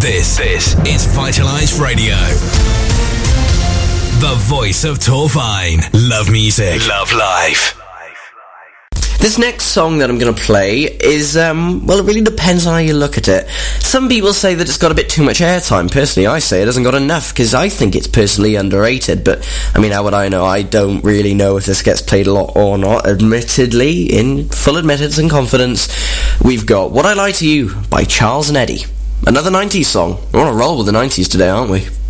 This is Vitalize Radio. The voice of Torfine. Love music. Love life. This next song that I'm going to play is, well, it really depends on how you look at it. Some people say that it's got a bit too much airtime. Personally, I say it hasn't got enough, because I think it's personally underrated. But, I mean, how would I know? I don't really know if this gets played a lot or not. Admittedly, in full admittance and confidence, we've got What I Lie to You by Charles and Eddie. Another 90s song. We're on a roll with the 90s today, aren't we?